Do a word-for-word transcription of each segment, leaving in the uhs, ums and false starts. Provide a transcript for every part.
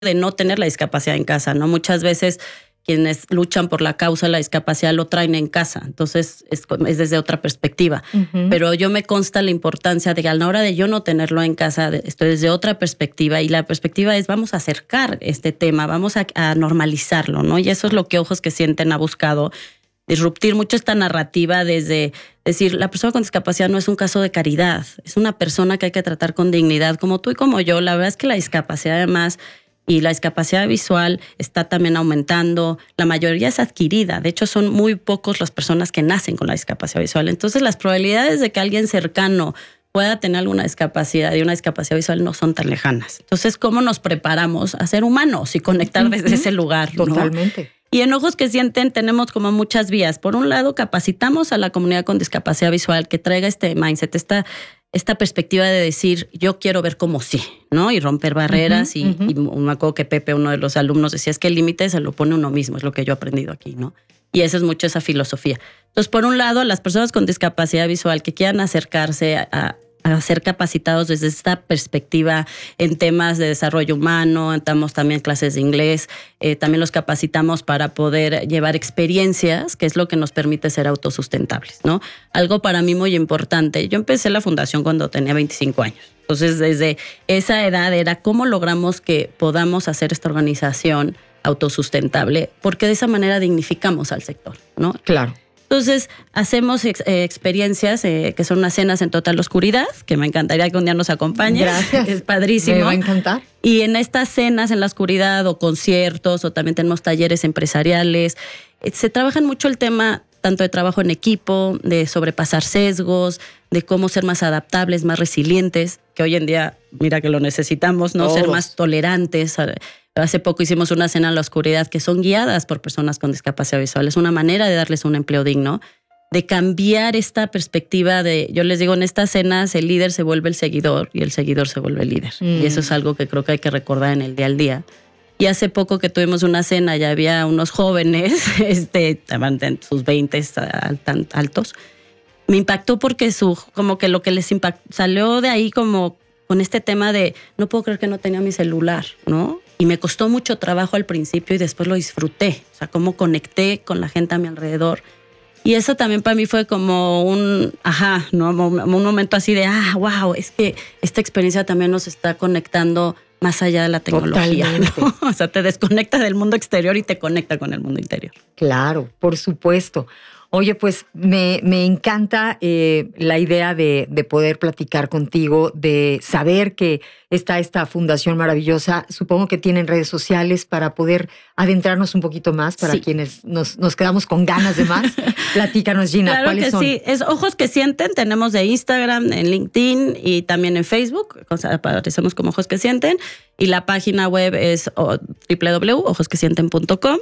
de no tener la discapacidad en casa, ¿no? Muchas veces quienes luchan por la causa de la discapacidad lo traen en casa, entonces es, es desde otra perspectiva. Uh-huh. Pero yo me consta la importancia de que a la hora de yo no tenerlo en casa, estoy desde otra perspectiva, y la perspectiva es vamos a acercar este tema, vamos a, a normalizarlo, ¿no? Y eso es lo que Ojos que Sienten ha buscado, disruptir mucho esta narrativa desde decir, la persona con discapacidad no es un caso de caridad, es una persona que hay que tratar con dignidad, como tú y como yo. La verdad es que la discapacidad además, y la discapacidad visual está también aumentando, la mayoría es adquirida, de hecho son muy pocos las personas que nacen con la discapacidad visual, entonces las probabilidades de que alguien cercano pueda tener alguna discapacidad y una discapacidad visual no son tan lejanas. Entonces, ¿cómo nos preparamos a ser humanos y conectar desde uh-huh. ese lugar? Totalmente. ¿No? Y en Ojos que Sienten tenemos como muchas vías. Por un lado, capacitamos a la comunidad con discapacidad visual que traiga este mindset, esta, esta perspectiva de decir, yo quiero ver como sí, ¿no? Y romper barreras. Uh-huh, y, uh-huh. y me acuerdo que Pepe, uno de los alumnos, decía, es que el límite se lo pone uno mismo, es lo que yo he aprendido aquí, ¿no? Y esa es mucho esa filosofía. Entonces, por un lado, las personas con discapacidad visual que quieran acercarse a, a ser capacitados desde esta perspectiva en temas de desarrollo humano, damos también clases de inglés, eh, también los capacitamos para poder llevar experiencias, que es lo que nos permite ser autosustentables, ¿no? Algo para mí muy importante, yo empecé la fundación cuando tenía veinticinco años, entonces desde esa edad era cómo logramos que podamos hacer esta organización autosustentable, porque de esa manera dignificamos al sector, ¿no? Claro. Entonces, hacemos ex, eh, experiencias eh, que son unas cenas en total oscuridad, que me encantaría que un día nos acompañe. Gracias. Es padrísimo. Me va a encantar. Y en estas cenas en la oscuridad o conciertos o también tenemos talleres empresariales, eh, se trabaja mucho el tema tanto de trabajo en equipo, de sobrepasar sesgos, de cómo ser más adaptables, más resilientes, que hoy en día, mira que lo necesitamos, ¿no? Todos. Ser más tolerantes. Hace poco hicimos una cena en la oscuridad que son guiadas por personas con discapacidad visual. Es una manera de darles un empleo digno, de cambiar esta perspectiva de, yo les digo, en estas cenas el líder se vuelve el seguidor y el seguidor se vuelve el líder. Mm. Y eso es algo que creo que hay que recordar en el día al día. Y hace poco que tuvimos una cena, ya había unos jóvenes, este, estaban en sus veintes tan altos. Me impactó porque su, como que lo que les impactó, salió de ahí como con este tema de, no puedo creer que no tenía mi celular, ¿no? Y me costó mucho trabajo al principio y después lo disfruté. O sea, cómo conecté con la gente a mi alrededor. Y eso también para mí fue como un ajá, ¿no? Un momento así de, ah, wow, es que esta experiencia también nos está conectando más allá de la tecnología, ¿no? O sea, te desconecta del mundo exterior y te conecta con el mundo interior. Claro, por supuesto. Oye, pues me, me encanta eh, la idea de, de poder platicar contigo, de saber que está esta fundación maravillosa. Supongo que tienen redes sociales para poder adentrarnos un poquito más, para sí. quienes nos, nos quedamos con ganas de más. Platícanos, Gina, claro ¿cuáles que son? Sí, es Ojos que Sienten, tenemos de Instagram, en LinkedIn y también en Facebook, o sea, aparecemos como Ojos que Sienten, y la página web es doble u doble u doble u punto ojos que sienten punto com.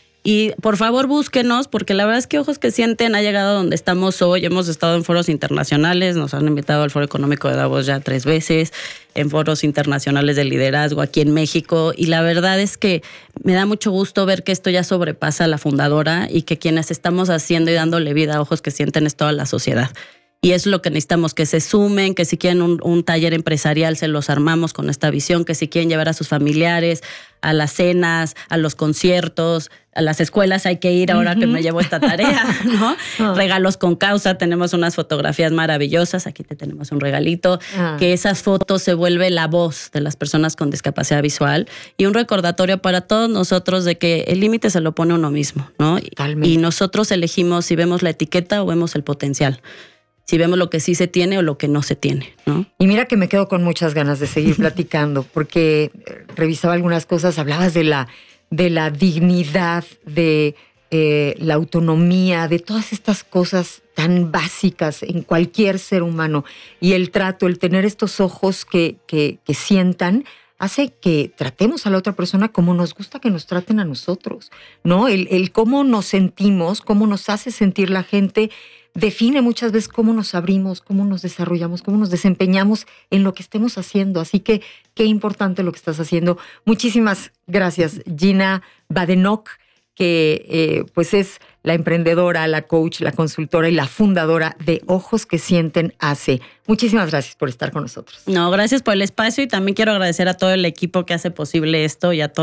Y por favor búsquenos, porque la verdad es que Ojos que Sienten ha llegado a donde estamos hoy. Hemos estado en foros internacionales, nos han invitado al Foro Económico de Davos ya tres veces, en foros internacionales de liderazgo aquí en México. Y la verdad es que me da mucho gusto ver que esto ya sobrepasa a la fundadora y que quienes estamos haciendo y dándole vida a Ojos que Sienten es toda la sociedad. Y es lo que necesitamos, que se sumen, que si quieren un, un taller empresarial se los armamos con esta visión, que si quieren llevar a sus familiares a las cenas, a los conciertos, a las escuelas hay que ir ahora uh-huh. que me llevo esta tarea, ¿no? Oh. Regalos con causa, tenemos unas fotografías maravillosas, aquí te tenemos un regalito, uh. que esas fotos se vuelve la voz de las personas con discapacidad visual y un recordatorio para todos nosotros de que el límite se lo pone uno mismo, ¿no? Totalmente. Y nosotros elegimos si vemos la etiqueta o vemos el potencial. Si vemos lo que sí se tiene o lo que no se tiene, ¿no? Y mira que me quedo con muchas ganas de seguir platicando, porque revisaba algunas cosas, hablabas de la, de la dignidad, de eh, la autonomía, de todas estas cosas tan básicas en cualquier ser humano. Y el trato, el tener estos ojos que, que, que sientan, hace que tratemos a la otra persona como nos gusta que nos traten a nosotros, ¿no? El, el cómo nos sentimos, cómo nos hace sentir la gente, define muchas veces cómo nos abrimos, cómo nos desarrollamos, cómo nos desempeñamos en lo que estemos haciendo. Así que qué importante lo que estás haciendo. Muchísimas gracias, Gina Badenoch, que eh, pues es la emprendedora, la coach, la consultora y la fundadora de Ojos que Sienten A C. Muchísimas gracias por estar con nosotros. No, gracias por el espacio y también quiero agradecer a todo el equipo que hace posible esto y a todos